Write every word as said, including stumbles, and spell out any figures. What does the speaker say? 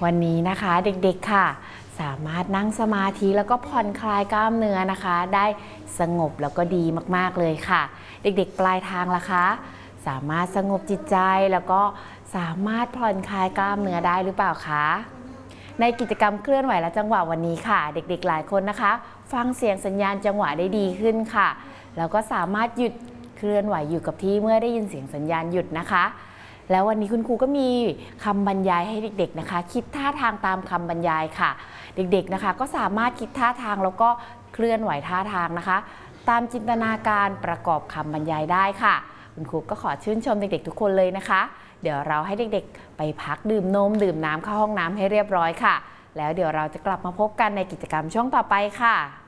วันนี้นะคะเด็กๆค่ะสามารถนั่งสมาธิแล้วก็ผ่อนคลายกล้ามเนื้อนะคะได้สงบแล้วก็ดีมากๆเลยค่ะเด็กๆปลายทางล่ะคะสามารถสงบจิตใจแล้วก็สามารถผ่อนคลายกล้ามเนื้อได้หรือเปล่าคะในกิจกรรมเคลื่อนไหวและจังหวะวันนี้ค่ะเด็กๆหลายคนนะคะฟังเสียงสัญญาณจังหวะได้ดีขึ้นค่ะแล้วก็สามารถหยุดเคลื่อนไหวอยู่กับที่เมื่อได้ยินเสียงสัญญาณหยุดนะคะแล้ววันนี้คุณครูก็มีคำบรรยายให้เด็กๆนะคะคิดท่าทางตามคำบรรยายค่ะเด็กๆนะคะก็สามารถคิดท่าทางแล้วก็เคลื่อนไหวท่าทางนะคะตามจินตนาการประกอบคำบรรยายได้ค่ะคุณครูก็ขอชื่นชมเด็กๆทุกคนเลยนะคะเดี๋ยวเราให้เด็กๆไปพักดื่มนมดื่มน้ำเข้าห้องน้ำให้เรียบร้อยค่ะแล้วเดี๋ยวเราจะกลับมาพบกันในกิจกรรมช่วงต่อไปค่ะ